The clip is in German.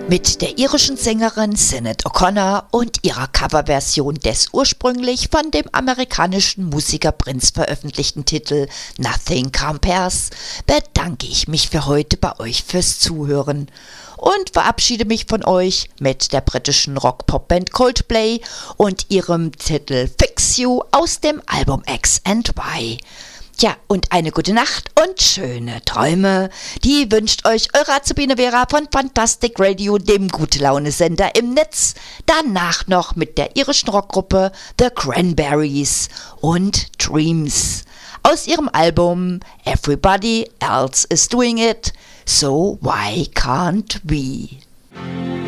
Mit der irischen Sängerin Sinead O'Connor und ihrer Coverversion des ursprünglich von dem amerikanischen Musiker Prince veröffentlichten Titel Nothing Compares bedanke ich mich für heute bei euch fürs Zuhören und verabschiede mich von euch mit der britischen Rock-Pop-Band Coldplay und ihrem Titel Fix You aus dem Album X and Y. Ja, und eine gute Nacht und schöne Träume. Die wünscht euch eure Azubine Vera von Fantastic Radio, dem Gute-Laune-Sender im Netz. Danach noch mit der irischen Rockgruppe The Cranberries und Dreams. Aus ihrem Album Everybody Else Is Doing It, So Why Can't We?